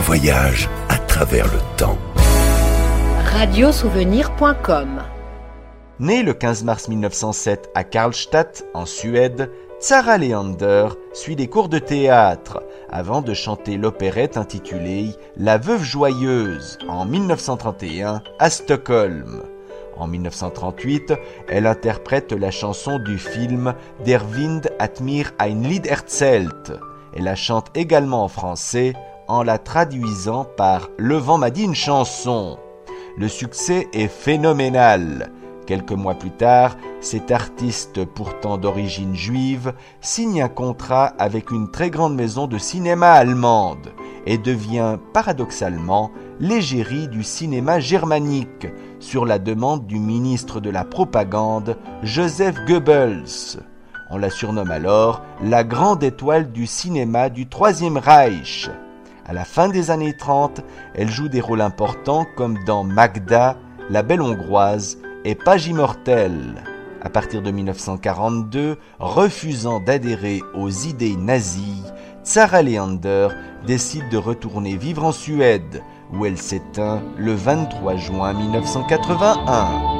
voyage à travers le temps. Radiosouvenir.com. Née le 15 mars 1907 à Karlstad, en Suède, Tsara Leander suit des cours de théâtre avant de chanter l'opérette intitulée La Veuve Joyeuse en 1931 à Stockholm. En 1938, elle interprète la chanson du film Der Wind hat mir ein Lied erzählt. Elle la chante également en français en la traduisant par Le vent m'a dit une chanson. Le succès est phénoménal. Quelques mois plus tard, cet artiste pourtant d'origine juive signe un contrat avec une très grande maison de cinéma allemande et devient paradoxalement l'égérie du cinéma germanique sur la demande du ministre de la Propagande, Joseph Goebbels. On la surnomme alors la grande étoile du cinéma du Troisième Reich. À la fin des années 30, elle joue des rôles importants comme dans Magda, La Belle Hongroise et Page immortelle. À partir de 1942, refusant d'adhérer aux idées nazies, Tsara Leander décide de retourner vivre en Suède, où elle s'éteint le 23 juin 1981.